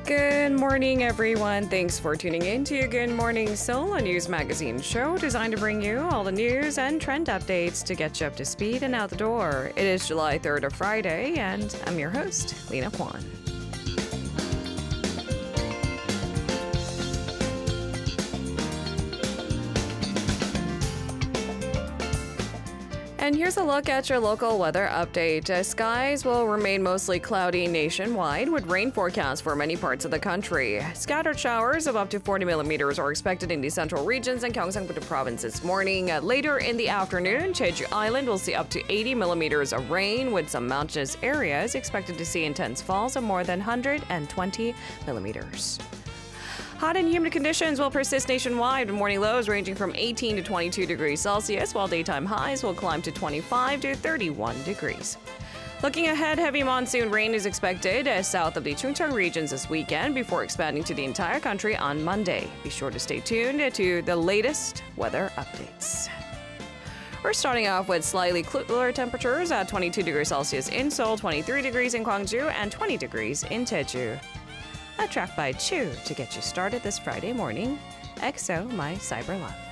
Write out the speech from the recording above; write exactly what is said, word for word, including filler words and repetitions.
Good morning, everyone. Thanks for tuning in to Good Morning Seoul, a news magazine show designed to bring you all the news and trend updates to get you up to speed and out the door. It is July third, a Friday, and I'm your host, Lena Kwan. And here's a look at your local weather update. Uh, skies will remain mostly cloudy nationwide, with rain forecasts for many parts of the country. Scattered showers of up to forty millimeters are expected in the central regions and Gyeongsang-Pukto province this morning. Uh, later in the afternoon, Jeju Island will see up to eighty millimeters of rain, with some mountainous areas expected to see intense falls of more than one hundred twenty millimeters. Hot and humid conditions will persist nationwide, with morning lows ranging from eighteen to twenty-two degrees Celsius, while daytime highs will climb to twenty-five to thirty-one degrees. Looking ahead, heavy monsoon rain is expected uh, south of the Chungcheong regions this weekend before expanding to the entire country on Monday. Be sure to stay tuned to the latest weather updates. We're starting off with slightly cooler temperatures at twenty-two degrees Celsius in Seoul, twenty-three degrees in Gwangju, and twenty degrees in Jeju. A track by Chu to get you started this Friday morning. X O, my cyber love.